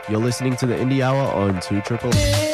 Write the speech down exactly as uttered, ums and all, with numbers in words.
You're listening to the Indie Hour on two Triple.